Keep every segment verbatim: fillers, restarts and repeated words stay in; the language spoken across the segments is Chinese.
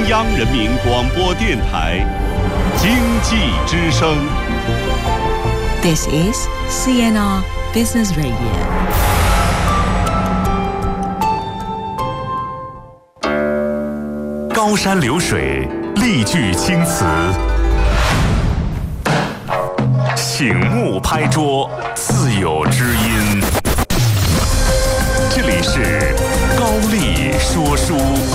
央人民广播电台经济之声。 This is C N R Business Radio。 高山流水，丽句青词，醒目拍桌，自有知音。这里是高丽说书。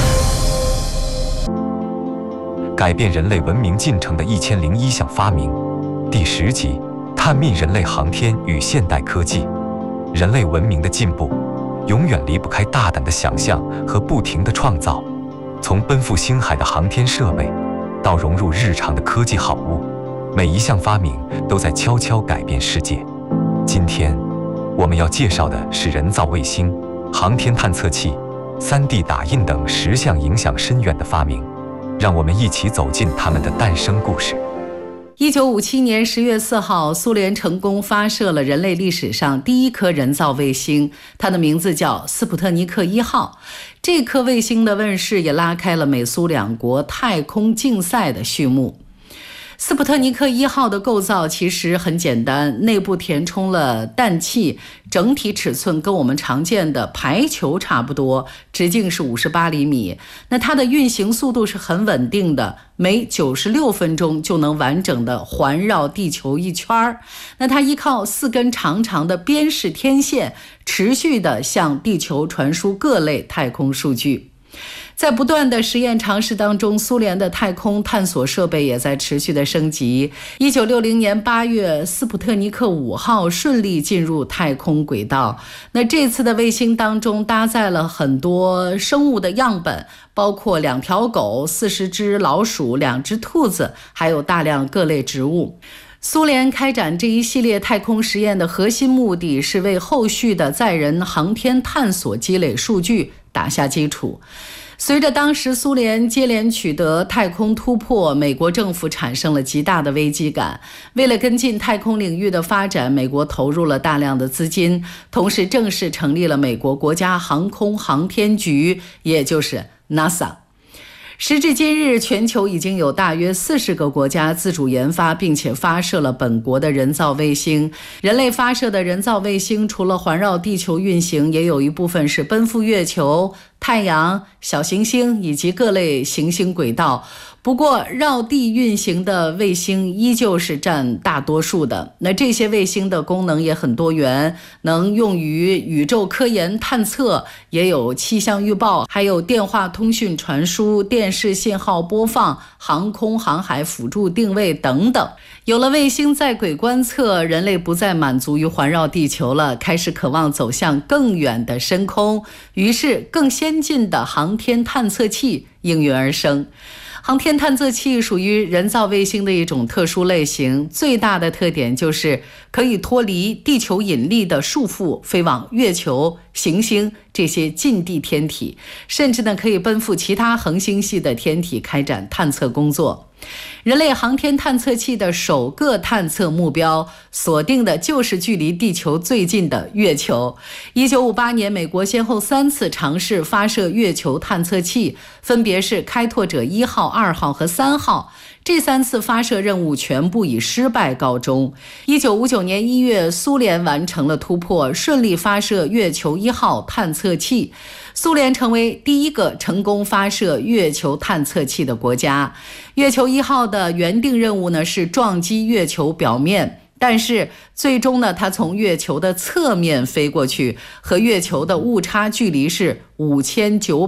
改变人类文明进程的一千零一项发明，第十集：探秘人类航天与现代科技。人类文明的进步，永远离不开大胆的想象和不停的创造。从奔赴星海的航天设备，到融入日常的科技好物，每一项发明都在悄悄改变世界。今天，我们要介绍的是人造卫星、航天探测器、三 D 打印等十项影响深远的发明。让我们一起走进他们的诞生故事。 一九五七年十月四号，苏联成功发射了人类历史上第一颗人造卫星，它的名字叫斯普特尼克一号。这颗卫星的问世也拉开了美苏两国太空竞赛的序幕。斯普特尼克一号的构造其实很简单，内部填充了氮气，整体尺寸跟我们常见的排球差不多，直径是五十八厘米。那它的运行速度是很稳定的，每九十六分钟就能完整的环绕地球一圈。那它依靠四根长长的边式天线，持续的向地球传输各类太空数据。在不断的实验尝试当中，苏联的太空探索设备也在持续的升级。一九六零年八月，斯普特尼克五号顺利进入太空轨道。那这次的卫星当中搭载了很多生物的样本，包括两条狗、四十只老鼠、两只兔子，还有大量各类植物。苏联开展这一系列太空实验的核心目的是为后续的载人航天探索积累数据，打下基础。随着当时苏联接连取得太空突破，美国政府产生了极大的危机感。为了跟进太空领域的发展，美国投入了大量的资金，同时正式成立了美国国家航空航天局，也就是 NASA。时至今日，全球已经有大约四十个国家自主研发并且发射了本国的人造卫星。人类发射的人造卫星除了环绕地球运行，也有一部分是奔赴月球、太阳、小行星以及各类行星轨道。不过绕地运行的卫星依旧是占大多数的。那这些卫星的功能也很多元，能用于宇宙科研探测，也有气象预报，还有电话通讯传输、电视信号播放、航空航海辅助定位等等。有了卫星在轨观测，人类不再满足于环绕地球了，开始渴望走向更远的深空，于是更先进的航天探测器应运而生。航天探测器属于人造卫星的一种特殊类型，最大的特点就是可以脱离地球引力的束缚，飞往月球、行星这些近地天体，甚至呢可以奔赴其他恒星系的天体开展探测工作。人类航天探测器的首个探测目标锁定的就是距离地球最近的月球。一九五八年，美国先后三次尝试发射月球探测器，分别是开拓者一号、二号和三号。这三次发射任务全部以失败告终。一九五九年一月，苏联完成了突破，顺利发射月球一号探测器。苏联成为第一个成功发射月球探测器的国家。月球一号的原定任务呢是撞击月球表面，但是最终呢，它从月球的侧面飞过去，和月球的误差距离是五千九